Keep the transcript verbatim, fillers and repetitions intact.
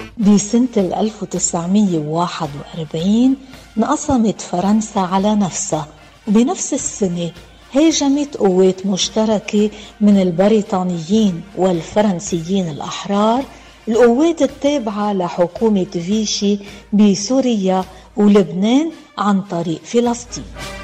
بسنة ألف وتسعمية وواحد وأربعين انقسمت فرنسا على نفسها، وبنفس السنة هاجمت قوات مشتركة من البريطانيين والفرنسيين الأحرار القوات التابعة لحكومة فيشي بسوريا ولبنان عن طريق فلسطين.